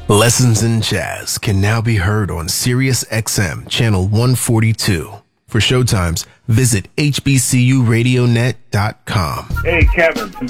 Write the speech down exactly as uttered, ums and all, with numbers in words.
Lessons in Jazz can now be heard on Sirius X M Channel one forty-two. For showtimes, visit H B C U radio net dot com. Hey, Kevin.